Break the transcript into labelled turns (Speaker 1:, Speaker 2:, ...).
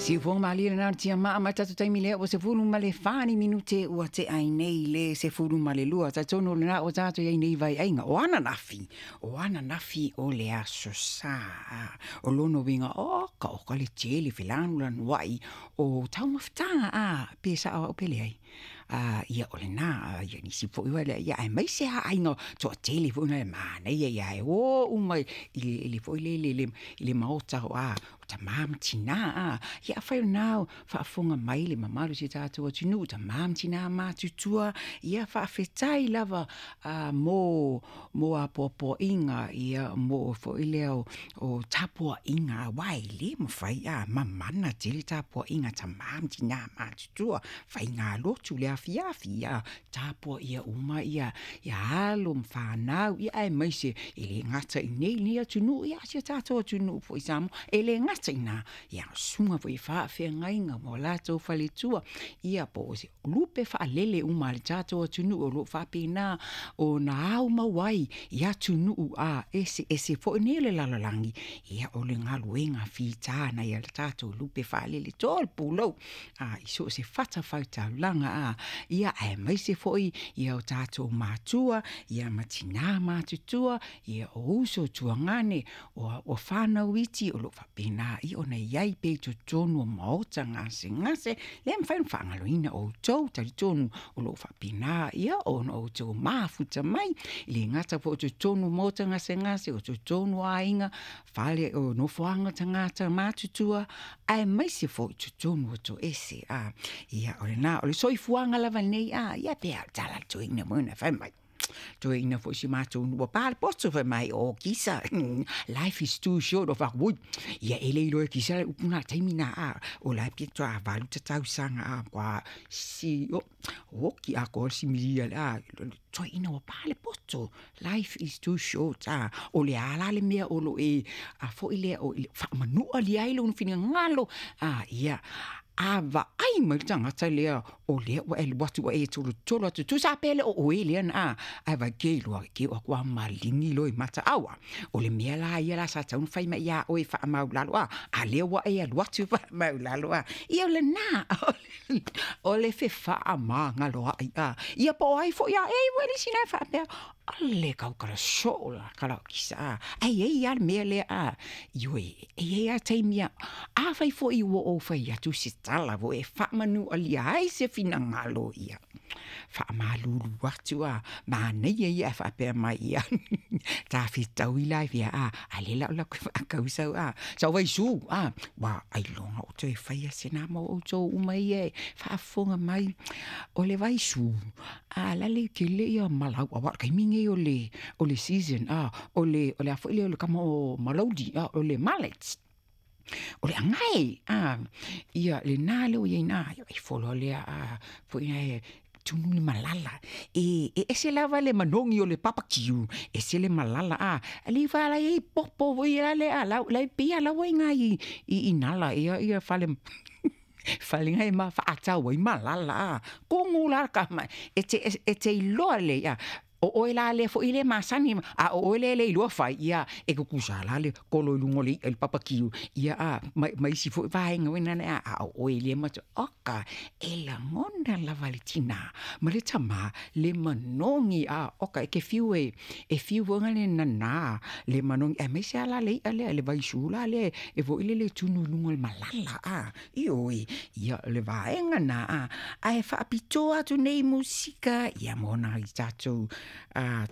Speaker 1: Si fong mali na tia ma ma tatu tai mile o se fulu male fani minute o te ai nei le se fulu male lua ta tono na o tatu ai nei vai ainga o ana nafi o le aso sa o lono winga o ka le tele filanu lan wai o tau maftanga pesa o pele ai ia ole na ia ni si fo ia ai mai se ainga to tele fo na ma nei ia o mai ile fo ile maota o ta mam tina ia fai now fa fonga mai le mamalu si tatu o tinu ta mam tina ma tutua ia fa fetai lava mo a popo inga ia mo fo ile o tapo inga wai le mo fai mamana tele tapo inga ta mam tina ma tutua fai nga lo tu le afia tapo ia uma ia alo mfanau ia ai mai se ile ngata nei ni tunu ia si tatu tunu fo isamo ele ngata ina ia sunga fo fa fe ngainga mo la to falitua ia po se lupe fa lele uma le tatu tunu o lo fa pina o na au mawai ia tunu ese fo nele lalalangi ia o le ngaluenga fita na ia tatu lupe fa lele tol pulo iso se fata fata langa ia ai mai se foi ia o tatu matua ia matina matutua ia o uso tuangane o fana witi o lo fa pina i ona iai pe tonu maota ngase le mfain fangaloina o tou tali tonu o lo fa pina ia ona o tou mafuta mai le ngata po tonu maota ngase o tonu ainga fale o no fuanga tangata matutua ai mai se fo tonu to ese ia ole na ole soi fuanga lava nei ia pe tala to ina mona fa mai to ina fo si mato no pa posto fa mai o kisa life is too short of a wood ia ele lo kisa una termina o la pietro a valuta tau sanga qua si o ki a ko si milia to ina o pa posto life is too short o le ala le mea o lo a fo ile o fa manu ali ai lo fina ngalo ia ava ai mai tanga lea o lea wa el watu wa tolo tu sa pele o elian ava ke o kwa malini lo mata awa o le mea la ia la sa tau fai mai ia o fa mau lalo a le wa el watu fa mau lalo ia le na o le fe fa ama ngalo ia po ai fo ia weli sina fa pe alle kau kara sola kala kisa ai al mea le ia taimia fai fo i wo o fai atu sitala vo fa manu ali ai se fina ngalo ia fa malulu watu ma nei ia fa pe mai ia ta fita wila via ale la ka usa so vai su wa ai longa o te fai sena mo o to mai fa fonga mai o le vai su la le ke le ia mala wa kai minge o le season o le afo le kamo malodi o le mallets o le angai ia le na le o ia na i folo le po ia tunu le malala se lava le manongi o le papakiu se le malala ali fala i popo ia le la pia la wenga i nala ia fale falinga ma fa atau i malala kongula ka ma te loa le ia o ela le fo ile masani o ele lo fai ia e ko kusala le kolo lungoli el papakiu ia mai si fo vai ngena o ele ma oka ela monda la valitina ma le tama le manongi oka ke fiu ngale na le manongi me sala le vai sula le e vo ile le tunu lungol malala ia le vai ngana fa pitoa tu nei musika ia mona i tatu